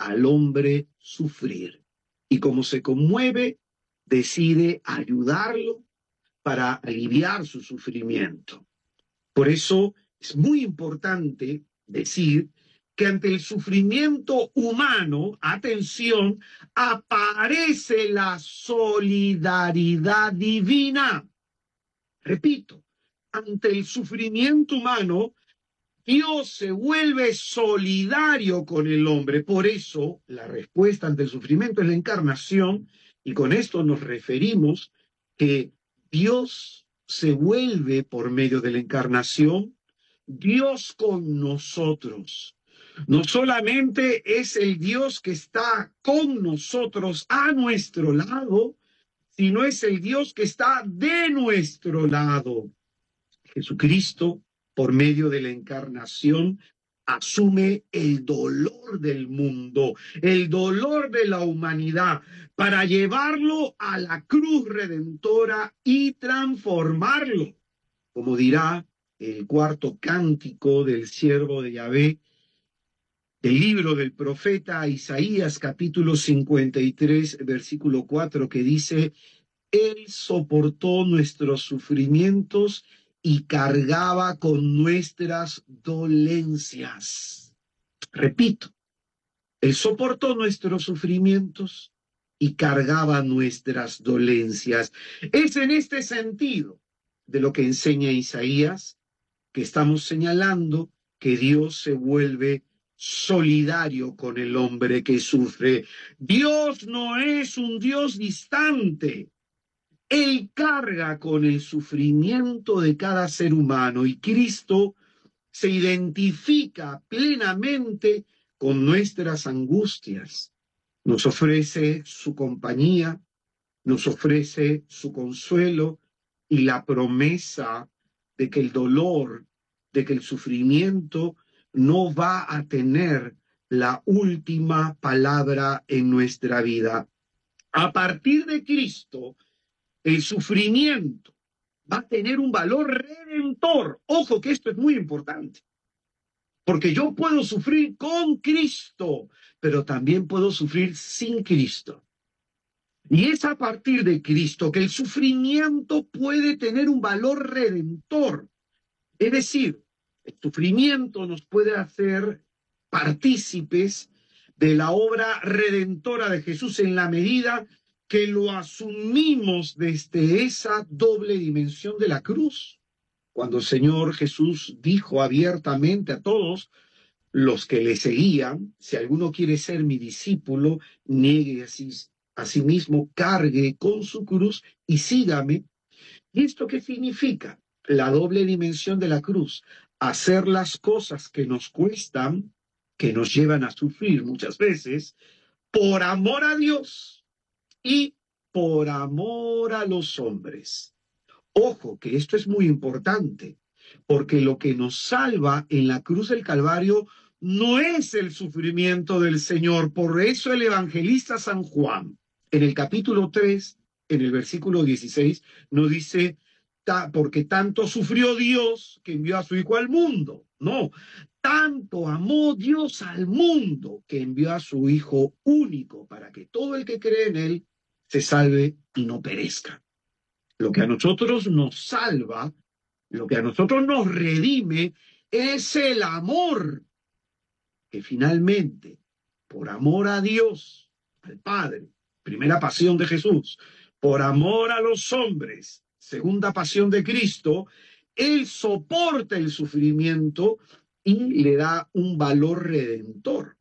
al hombre sufrir. Y como se conmueve, decide ayudarlo para aliviar su sufrimiento. Por eso es muy importante decir que ante el sufrimiento humano, atención, aparece la solidaridad divina. Repito, ante el sufrimiento humano, Dios se vuelve solidario con el hombre. Por eso, la respuesta ante el sufrimiento es la encarnación, y con esto nos referimos que Dios se vuelve por medio de la encarnación, Dios con nosotros. No solamente es el Dios que está con nosotros a nuestro lado, sino es el Dios que está de nuestro lado. Jesucristo, por medio de la encarnación, asume el dolor del mundo, el dolor de la humanidad, para llevarlo a la cruz redentora y transformarlo. Como dirá el cuarto cántico del siervo de Yahvé, del libro del profeta Isaías, capítulo 53, versículo 4, que dice: Él soportó nuestros sufrimientos y cargaba con nuestras dolencias. Repito, Él soportó nuestros sufrimientos y cargaba nuestras dolencias. Es en este sentido de lo que enseña Isaías que estamos señalando que Dios se vuelve solidario con el hombre que sufre. Dios no es un Dios distante. Él carga con el sufrimiento de cada ser humano, y Cristo se identifica plenamente con nuestras angustias. Nos ofrece su compañía, nos ofrece su consuelo y la promesa de que el dolor, de que el sufrimiento no va a tener la última palabra en nuestra vida. A partir de Cristo, el sufrimiento va a tener un valor redentor. Ojo que esto es muy importante, porque yo puedo sufrir con Cristo, pero también puedo sufrir sin Cristo. Y es a partir de Cristo que el sufrimiento puede tener un valor redentor. Es decir, el sufrimiento nos puede hacer partícipes de la obra redentora de Jesús en la medida que lo asumimos desde esa doble dimensión de la cruz. Cuando el Señor Jesús dijo abiertamente a todos los que le seguían: si alguno quiere ser mi discípulo, niegue a sí mismo, cargue con su cruz y sígame. ¿Y esto qué significa? La doble dimensión de la cruz: hacer las cosas que nos cuestan, que nos llevan a sufrir muchas veces, por amor a Dios y por amor a los hombres. Ojo, que esto es muy importante, porque lo que nos salva en la cruz del Calvario no es el sufrimiento del Señor. Por eso el evangelista San Juan, en el capítulo 3, en el versículo 16, nos dice: porque tanto sufrió Dios que envió a su Hijo al mundo. No, tanto amó Dios al mundo que envió a su Hijo único, para que todo el que cree en él se salve y no perezca. Lo que a nosotros nos salva, lo que a nosotros nos redime, es el amor que finalmente, por amor a Dios, al Padre, primera pasión de Jesús, por amor a los hombres, segunda pasión de Cristo, Él soporta el sufrimiento y le da un valor redentor.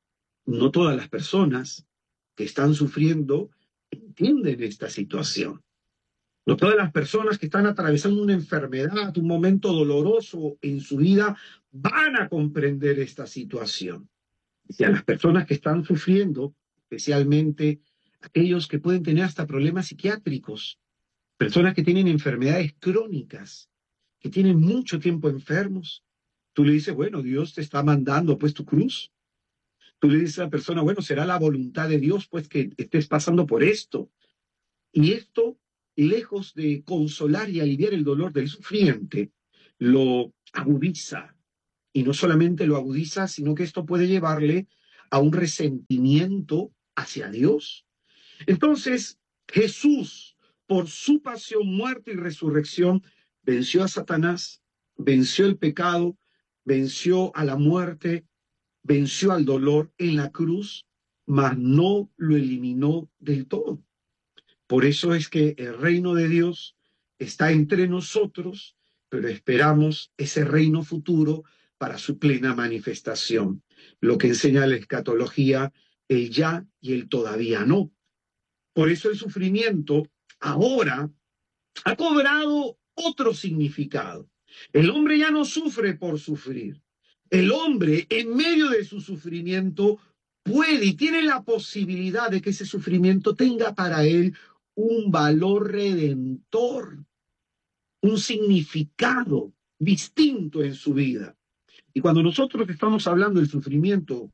No todas las personas que están sufriendo entienden esta situación. No todas las personas que están atravesando una enfermedad, un momento doloroso en su vida, van a comprender esta situación. Y a las personas que están sufriendo, especialmente aquellos que pueden tener hasta problemas psiquiátricos, personas que tienen enfermedades crónicas, que tienen mucho tiempo enfermos, tú le dices: bueno, Dios te está mandando pues tu cruz. Tú le dices a la persona: bueno, será la voluntad de Dios pues que estés pasando por esto. Y esto, lejos de consolar y aliviar el dolor del sufriente, lo agudiza. Y no solamente lo agudiza, sino que esto puede llevarle a un resentimiento hacia Dios. Entonces, Jesús, por su pasión, muerte y resurrección, venció a Satanás, venció el pecado, venció a la muerte, venció al dolor en la cruz, mas no lo eliminó del todo. Por eso es que el reino de Dios está entre nosotros, pero esperamos ese reino futuro para su plena manifestación. Lo que enseña la escatología, el ya y el todavía no. Por eso el sufrimiento ahora ha cobrado otro significado. El hombre ya no sufre por sufrir. El hombre, en medio de su sufrimiento, puede y tiene la posibilidad de que ese sufrimiento tenga para él un valor redentor, un significado distinto en su vida. Y cuando nosotros estamos hablando del sufrimiento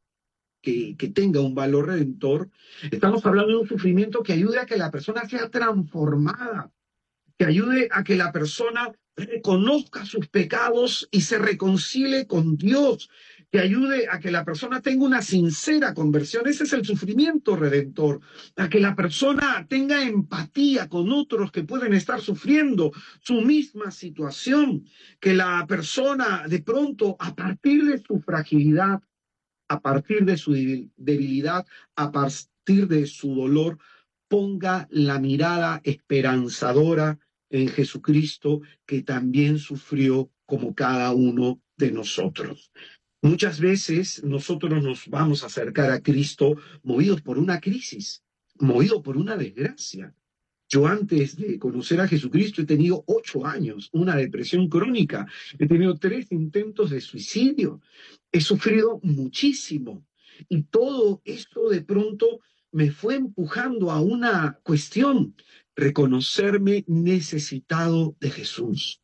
que tenga un valor redentor, estamos hablando de un sufrimiento que ayude a que la persona sea transformada, que ayude a que la persona reconozca sus pecados y se reconcilie con Dios, que ayude a que la persona tenga una sincera conversión. Ese es el sufrimiento redentor, a que la persona tenga empatía con otros que pueden estar sufriendo su misma situación, que la persona de pronto, a partir de su fragilidad, a partir de su debilidad, a partir de su dolor, ponga la mirada esperanzadora en Jesucristo, que también sufrió como cada uno de nosotros. Muchas veces nosotros nos vamos a acercar a Cristo movidos por una crisis, movidos por una desgracia. Yo antes de conocer a Jesucristo he tenido 8 años, una depresión crónica, he tenido 3 intentos de suicidio, he sufrido muchísimo y todo esto de pronto me fue empujando a una cuestión, reconocerme necesitado de Jesús.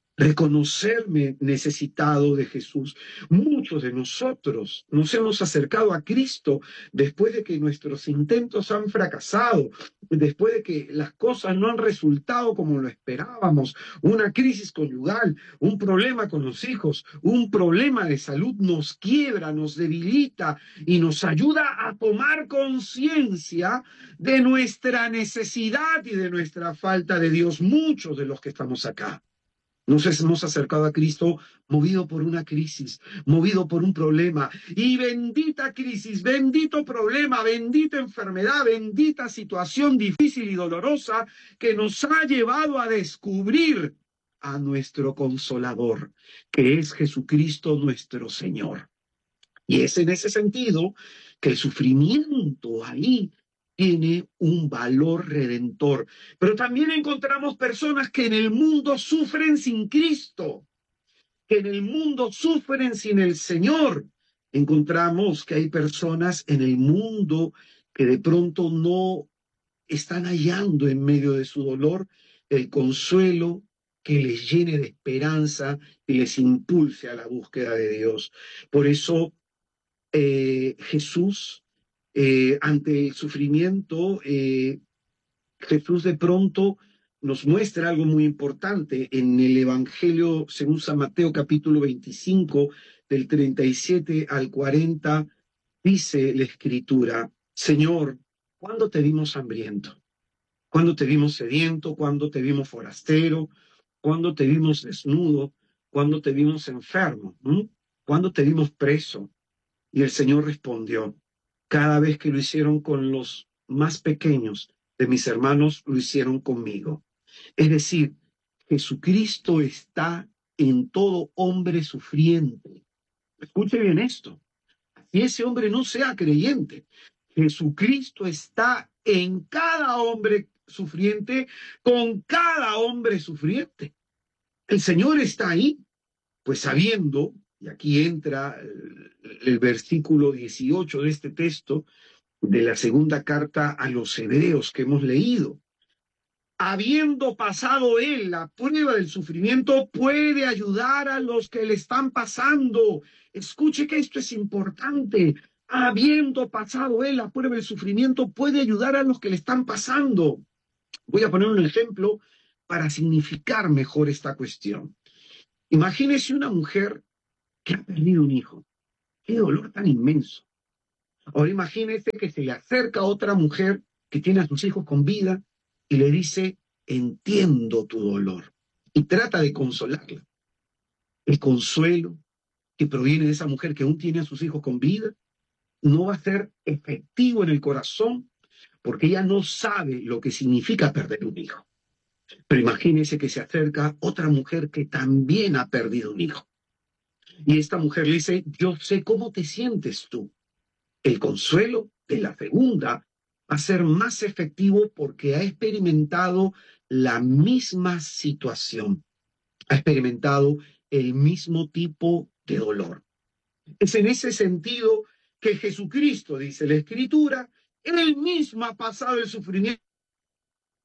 Reconocerme necesitado de Jesús. Muchos de nosotros nos hemos acercado a Cristo después de que nuestros intentos han fracasado, después de que las cosas no han resultado como lo esperábamos, una crisis conyugal, un problema con los hijos, un problema de salud nos quiebra, nos debilita y nos ayuda a tomar conciencia de nuestra necesidad y de nuestra falta de Dios. Muchos de los que estamos acá nos hemos acercado a Cristo movido por una crisis, movido por un problema. Y bendita crisis, bendito problema, bendita enfermedad, bendita situación difícil y dolorosa que nos ha llevado a descubrir a nuestro Consolador, que es Jesucristo nuestro Señor. Y es en ese sentido que el sufrimiento ahí tiene un valor redentor. Pero también encontramos personas que en el mundo sufren sin Cristo, que en el mundo sufren sin el Señor. Encontramos que hay personas en el mundo que de pronto no están hallando en medio de su dolor el consuelo que les llene de esperanza y les impulse a la búsqueda de Dios. Por eso Jesús, ante el sufrimiento, Jesús de pronto nos muestra algo muy importante en el Evangelio según San Mateo capítulo 25, del 37 al 40, dice la Escritura: Señor, ¿cuándo te vimos hambriento? ¿Cuándo te vimos sediento? ¿Cuándo te vimos forastero? ¿Cuándo te vimos desnudo? ¿Cuándo te vimos enfermo? ¿Cuándo te vimos preso? Y el Señor respondió: cada vez que lo hicieron con los más pequeños de mis hermanos, lo hicieron conmigo. Es decir, Jesucristo está en todo hombre sufriente. Escuche bien esto. Y ese hombre no sea creyente. Jesucristo está en cada hombre sufriente, con cada hombre sufriente. El Señor está ahí, pues sabiendo, y aquí entra el versículo 18 de este texto, de la segunda carta a los hebreos que hemos leído. Habiendo pasado él la prueba del sufrimiento, puede ayudar a los que le están pasando. Escuche que esto es importante. Habiendo pasado él la prueba del sufrimiento, puede ayudar a los que le están pasando. Voy a poner un ejemplo para significar mejor esta cuestión. Imagínese una mujer que ha perdido un hijo. Qué dolor tan inmenso. Ahora imagínese que se le acerca otra mujer que tiene a sus hijos con vida y le dice, entiendo tu dolor, y trata de consolarla. El consuelo que proviene de esa mujer que aún tiene a sus hijos con vida no va a ser efectivo en el corazón porque ella no sabe lo que significa perder un hijo. Pero imagínese que se acerca otra mujer que también ha perdido un hijo. Y esta mujer le dice, yo sé cómo te sientes tú. El consuelo de la segunda va a ser más efectivo porque ha experimentado la misma situación, ha experimentado el mismo tipo de dolor. Es en ese sentido que Jesucristo, dice la Escritura, él mismo ha pasado el sufrimiento